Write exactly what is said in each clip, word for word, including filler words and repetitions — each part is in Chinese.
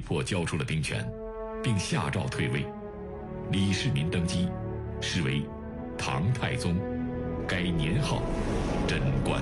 迫交出了兵权，并下诏退位。李世民登基，是为唐太宗，改年号贞观。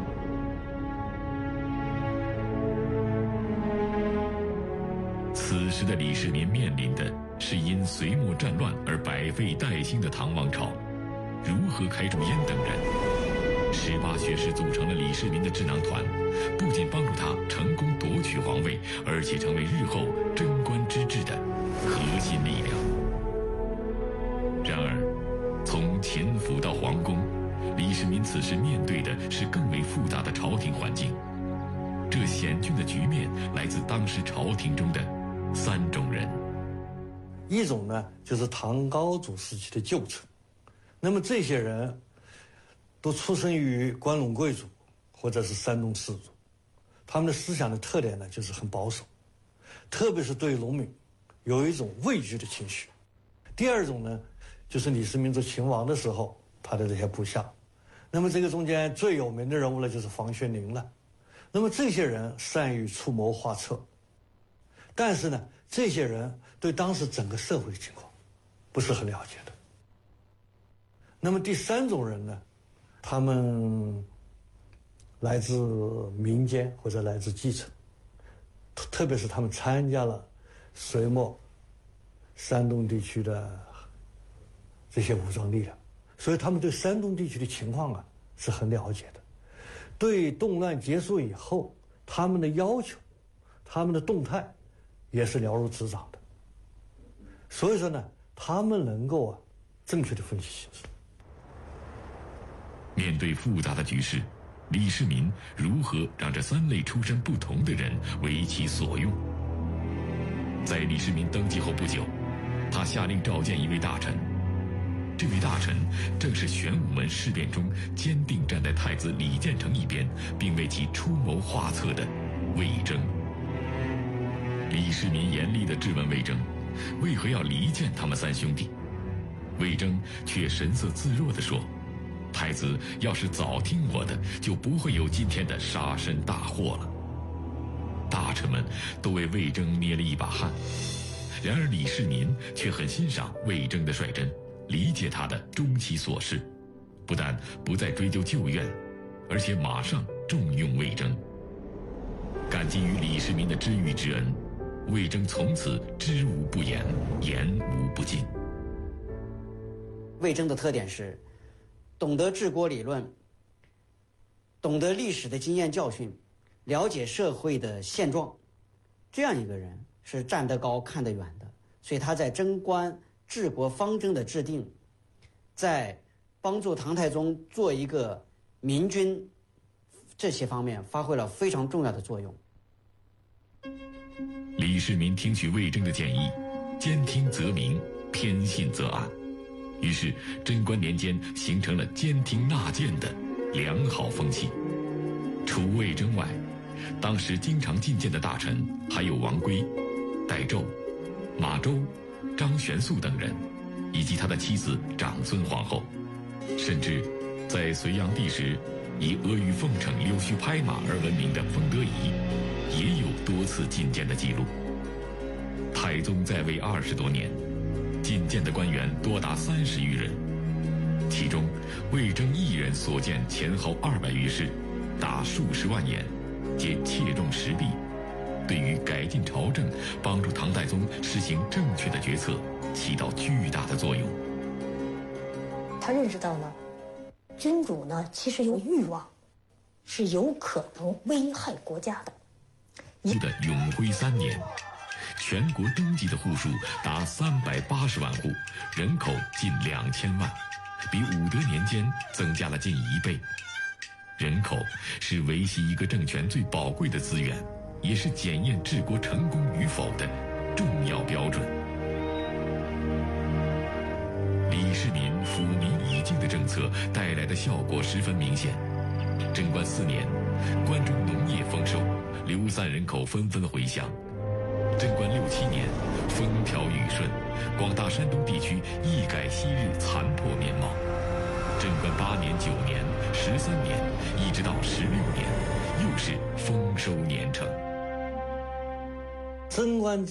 此时的李世民面临的是因隋末战乱而百废待兴的唐王朝，如何开除燕等人？十八学士组成了李世民的智囊团，不仅帮助他成功夺取皇位，而且成为日后贞观之治的核心力量。然而，从秦府到皇宫，李世民此时面对的是更为复杂的朝廷环境。这险峻的局面来自当时朝廷中的三种人。 一种呢，就是唐高祖时期的旧臣，那么这些人都出生于关陇贵族或者是山东士族，他们的思想的特点呢，就是很保守，特别是对农民有一种畏惧的情绪。第二种呢，就是李世民做秦王的时候，他的这些部下。那么这个中间最有名的人物呢，就是房玄龄了。那么这些人善于出谋划策，但是呢，这些人对当时整个社会情况不是很了解的。那么第三种人呢，他们来自民间或者来自基层，特别是他们参加了隋末山东地区的这些武装力量，所以他们对山东地区的情况啊是很了解的。对动乱结束以后，他们的要求、他们的动态也是了如指掌的。所以说呢，他们能够啊正确的分析形势。 面对复杂的局势，李世民如何让这三类出身不同的人为其所用？在李世民登基后不久，他下令召见一位大臣。这位大臣正是玄武门事变中坚定站在太子李建成一边，并为其出谋划策的魏征。李世民严厉地质问魏征，为何要离间他们三兄弟？魏征却神色自若地说，太子要是早听我的，就不会有今天的杀身大祸了。大臣们都为魏征捏了一把汗，然而李世民却很欣赏魏征的率真，理解他的终其所事，不但不再追究旧怨，而且马上重用魏征。感激于李世民的知遇之恩，魏征从此知无不言，言无不尽。 魏征的特点是懂得治国理论，懂得历史的经验教训，了解社会的现状，这样一个人是站得高看得远的。所以他在贞观治国方针的制定，在帮助唐太宗做一个明君，这些方面发挥了非常重要的作用。 李世民听取魏征的建议，兼听则明，偏信则暗。于是贞观年间形成了兼听纳谏的良好风气。除魏征外，当时经常进谏的大臣还有王圭、戴胄、马周、张玄素等人，以及他的妻子长孙皇后。甚至在隋炀帝时，以阿谀奉承、溜须拍马而闻名的封德仪，也有多次进谏的记录。太宗在位二十多年，进谏的官员多达三十余人，其中魏征一人所见前后二百余事，达数十万言，皆切中时弊，对于改进朝政、帮助唐太宗实行正确的决策起到巨大的作用。 他认识到呢，君主呢其实有欲望，是有可能危害国家的。 的永徽三年，全国登记的户数达三百八十万户，人口近两千万，比武德年间增加了近一倍。人口是维系一个政权最宝贵的资源，也是检验治国成功与否的重要标准。李世民抚民以静的政策带来的效果十分明显。贞观四年，关中农业丰收，流散人口纷纷回乡。贞观六七年，风调雨顺，广大山东地区一改昔日残破面貌。贞观八年、九年、十三年，一直到十六年，又是丰收年成。 贞观